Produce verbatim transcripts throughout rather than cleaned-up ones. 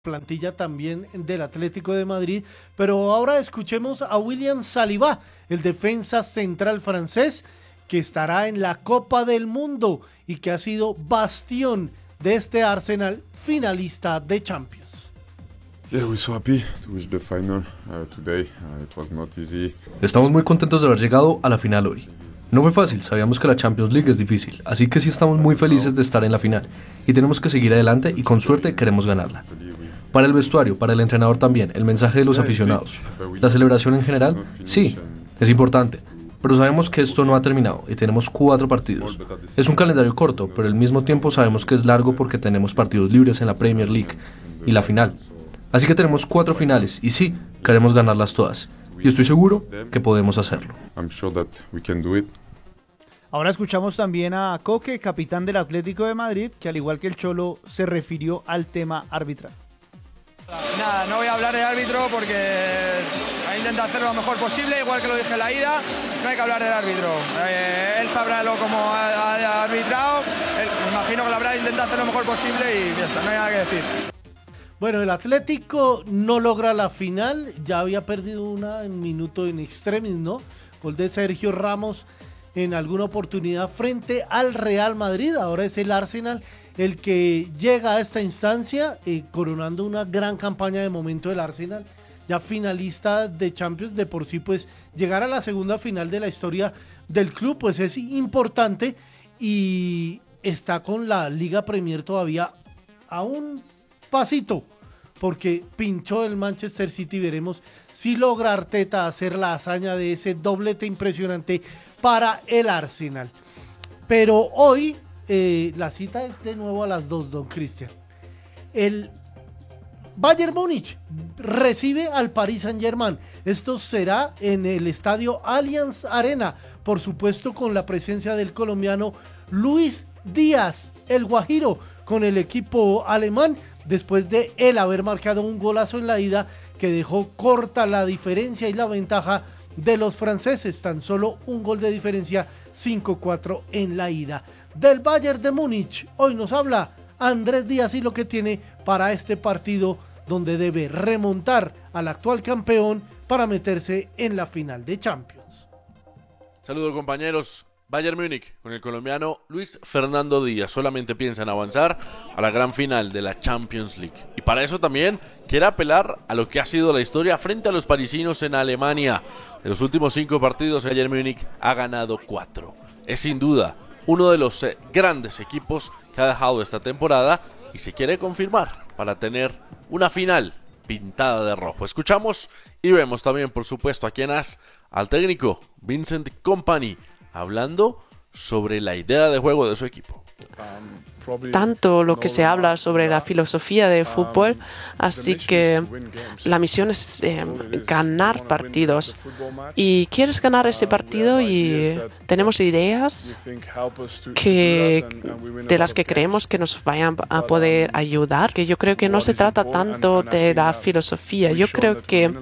plantilla también del Atlético de Madrid, pero ahora escuchemos a William Saliba, el defensa central francés, que estará en la Copa del Mundo y que ha sido bastión de este Arsenal finalista de Champions. Yeah, we're so happy to reach the final uh, today. Uh, it was not easy. Estamos muy contentos de haber llegado a la final hoy. No fue fácil, sabíamos que la Champions League es difícil, así que sí estamos muy felices de estar en la final y tenemos que seguir adelante y con suerte queremos ganarla. Para el vestuario, para el entrenador también, el mensaje de los aficionados, la celebración en general, sí, es importante, pero sabemos que esto no ha terminado y tenemos cuatro partidos. Es un calendario corto, pero al mismo tiempo sabemos que es largo porque tenemos partidos libres en la Premier League y la final. Así que tenemos cuatro finales y sí, queremos ganarlas todas. Y estoy seguro que podemos hacerlo. Ahora escuchamos también a Coque, capitán del Atlético de Madrid, que al igual que el Cholo se refirió al tema arbitral. Nada, no voy a hablar de árbitro porque intenta hacerlo lo mejor posible, igual que lo dije en la ida, no hay que hablar del árbitro. Eh, él sabrá lo como ha, ha arbitrado, él, me imagino que lo habrá intentado hacer lo mejor posible y ya está, no hay nada que decir. Bueno, el Atlético no logra la final, ya había perdido una en minuto in extremis, ¿no? Gol de Sergio Ramos en alguna oportunidad frente al Real Madrid. Ahora es el Arsenal el que llega a esta instancia, eh, coronando una gran campaña de momento del Arsenal, ya finalista de Champions. De por sí, pues llegar a la segunda final de la historia del club pues es importante, y está con la Liga Premier todavía a un pasito, porque pinchó el Manchester City. Veremos si logra Arteta hacer la hazaña de ese doblete impresionante para el Arsenal. Pero hoy eh, la cita es de nuevo a las dos, don Cristian. El Bayern Múnich recibe al Paris Saint-Germain. Esto será en el estadio Allianz Arena, por supuesto con la presencia del colombiano Luis Díaz, el Guajiro, con el equipo alemán, después de él haber marcado un golazo en la ida que dejó corta la diferencia y la ventaja de los franceses. Tan solo un gol de diferencia, cinco cuatro en la ida. Del Bayern de Múnich hoy nos habla Andrés Díaz y lo que tiene para este partido, donde debe remontar al actual campeón para meterse en la final de Champions. Saludos, compañeros. Bayern Múnich con el colombiano Luis Fernando Díaz solamente piensa en avanzar a la gran final de la Champions League, y para eso también quiere apelar a lo que ha sido la historia frente a los parisinos en Alemania. De los últimos cinco partidos, Bayern Múnich ha ganado cuatro. Es sin duda uno de los eh, grandes equipos que ha dejado esta temporada y se quiere confirmar para tener una final pintada de rojo. Escuchamos y vemos también, por supuesto, a quien has al técnico Vincent Kompany hablando sobre la idea de juego de su equipo. Tanto lo que se habla sobre la filosofía de fútbol, así que la misión es eh, ganar partidos. Y quieres ganar ese partido y tenemos ideas que, de las que creemos que nos vayan a poder ayudar, que yo creo que no se trata tanto de la filosofía. Yo creo que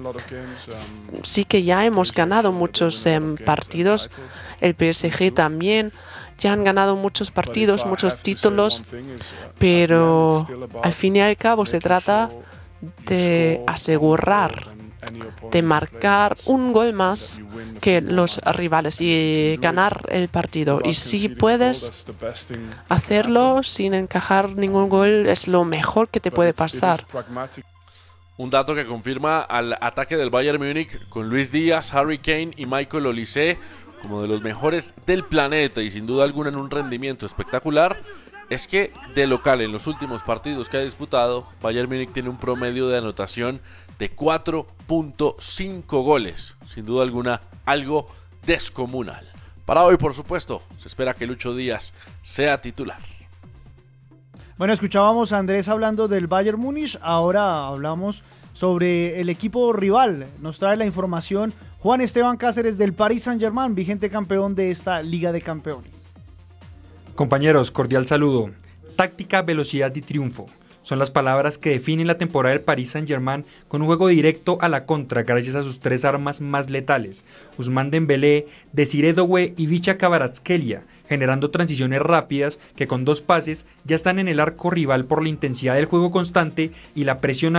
sí que ya hemos ganado muchos eh, partidos, el P S G también. Ya han ganado muchos partidos, muchos títulos, pero al fin y al cabo se trata de asegurar, de marcar un gol más que los rivales y ganar el partido. Y si puedes hacerlo sin encajar ningún gol, es lo mejor que te puede pasar. Un dato que confirma al ataque del Bayern Múnich con Luis Díaz, Harry Kane y Michael Olise como de los mejores del planeta y sin duda alguna en un rendimiento espectacular, es que de local en los últimos partidos que ha disputado, Bayern Múnich tiene un promedio de anotación de cuatro punto cinco goles. Sin duda alguna, algo descomunal. Para hoy, por supuesto, se espera que Lucho Díaz sea titular. Bueno, escuchábamos a Andrés hablando del Bayern Múnich, ahora hablamos sobre el equipo rival. Nos trae la información Juan Esteban Cáceres del Paris Saint-Germain, vigente campeón de esta Liga de Campeones. Compañeros, cordial saludo. Táctica, velocidad y triunfo. Son las palabras que definen la temporada del Paris Saint-Germain, con un juego directo a la contra gracias a sus tres armas más letales, Ousmane Dembélé, Desiré Doué y Vicha Kvaratskhelia, generando transiciones rápidas que con dos pases ya están en el arco rival por la intensidad del juego constante y la presión